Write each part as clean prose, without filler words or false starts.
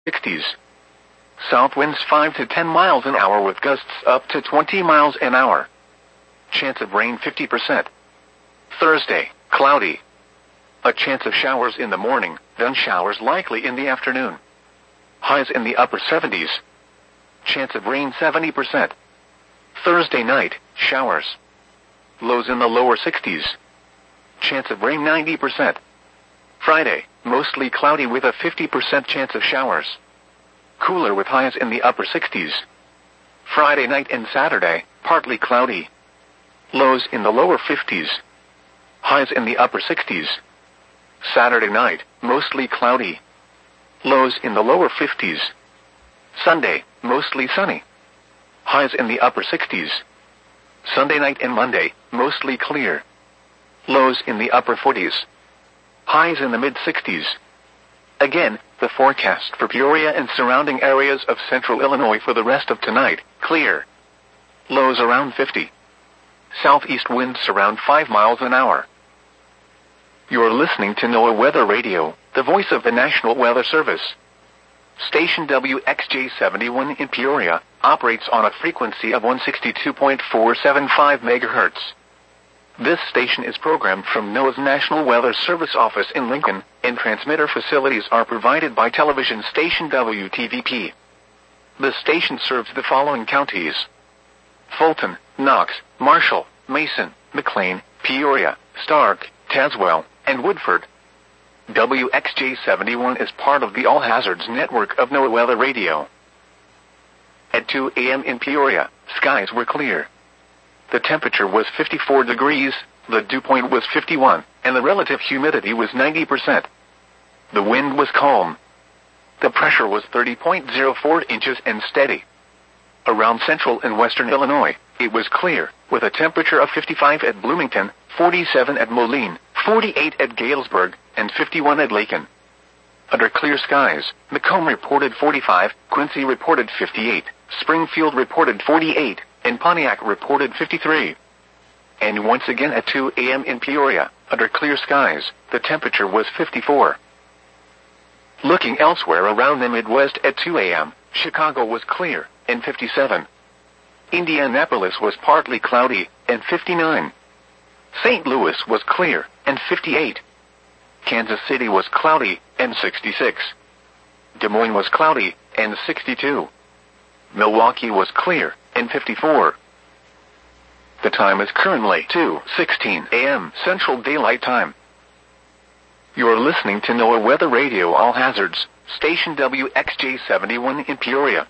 60s. South winds 5 to 10 miles an hour with gusts up to 20 miles an hour. Chance of rain 50%. Thursday, cloudy. A chance of showers in the morning, then showers likely in the afternoon. Highs in the upper 70s. Chance of rain 70%. Thursday night, showers. Lows in the lower 60s. Chance of rain 90%. Friday, mostly cloudy with a 50% chance of showers. Cooler with highs in the upper 60s. Friday night and Saturday, partly cloudy. Lows in the lower 50s. Highs in the upper 60s. Saturday night, mostly cloudy. Lows in the lower 50s. Sunday, mostly sunny. Highs in the upper 60s. Sunday night and Monday, mostly clear. Lows in the upper 40s. Highs in the mid-60s. Again, the forecast for Peoria and surrounding areas of central Illinois for the rest of tonight, clear. Lows around 50. Southeast winds around 5 miles an hour. You're listening to NOAA Weather Radio, the voice of the National Weather Service. Station WXJ71 in Peoria operates on a frequency of 162.475 MHz. This station is programmed from NOAA's National Weather Service office in Lincoln, and transmitter facilities are provided by television station WTVP. The station serves the following counties: Fulton, Knox, Marshall, Mason, McLean, Peoria, Stark, Tazewell, and Woodford. WXJ71 is part of the All Hazards network of NOAA Weather Radio. At 2 a.m. in Peoria, skies were clear. The temperature was 54 degrees, the dew point was 51, and the relative humidity was 90%. The wind was calm. The pressure was 30.04 inches and steady. Around central and western Illinois, it was clear, with a temperature of 55 at Bloomington, 47 at Moline, 48 at Galesburg, and 51 at Lakin. Under clear skies, Macomb reported 45, Quincy reported 58, Springfield reported 48, and Pontiac reported 53. And once again at 2 a.m. in Peoria, under clear skies, the temperature was 54. Looking elsewhere around the Midwest at 2 a.m., Chicago was clear, and 57. Indianapolis was partly cloudy, and 59. St. Louis was clear, and 58. Kansas City was cloudy, and 66. Des Moines was cloudy, and 62. Milwaukee was clear, and 54. The time is currently 2:16 a.m. Central Daylight Time. You are listening to NOAA Weather Radio All Hazards, station WXJ71 in Peoria.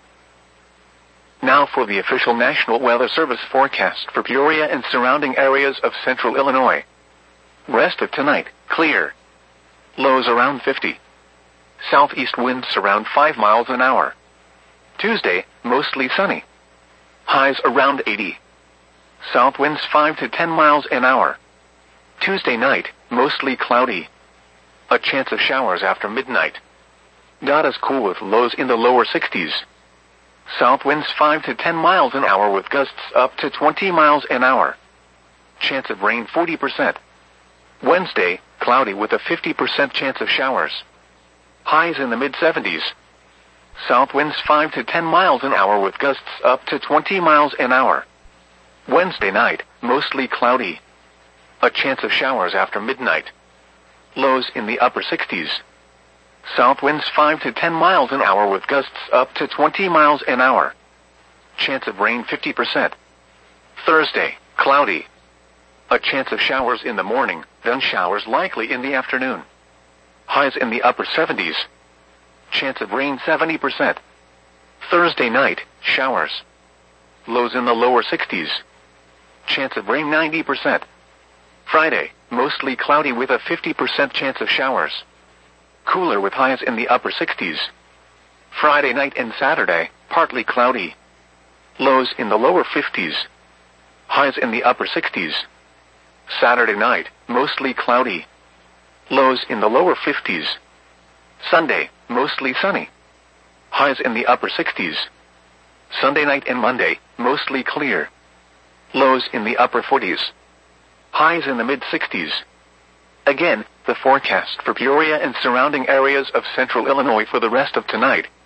Now for the official National Weather Service forecast for Peoria and surrounding areas of central Illinois. Rest of tonight, clear. Lows around 50. Southeast winds around 5 miles an hour. Tuesday, mostly sunny. Highs around 80. South winds 5 to 10 miles an hour. Tuesday night, mostly cloudy. A chance of showers after midnight. Not as cool with lows in the lower 60s. South winds 5 to 10 miles an hour with gusts up to 20 miles an hour. Chance of rain 40%. Wednesday, cloudy with a 50% chance of showers. Highs in the mid-70s. South winds 5 to 10 miles an hour with gusts up to 20 miles an hour. Wednesday night, mostly cloudy. A chance of showers after midnight. Lows in the upper 60s. South winds 5 to 10 miles an hour with gusts up to 20 miles an hour. Chance of rain 50%. Thursday, cloudy. A chance of showers in the morning, then showers likely in the afternoon. Highs in the upper 70s. Chance of rain 70%. Thursday night, showers. Lows in the lower 60s. Chance of rain 90%. Friday, mostly cloudy with a 50% chance of showers. Cooler with highs in the upper 60s. Friday night and Saturday, partly cloudy. Lows in the lower 50s. Highs in the upper 60s. Saturday night, mostly cloudy. Lows in the lower 50s. Sunday, mostly sunny. Highs in the upper 60s. Sunday night and Monday, mostly clear. Lows in the upper 40s. Highs in the mid-60s. Again, the forecast for Peoria and surrounding areas of central Illinois for the rest of tonight,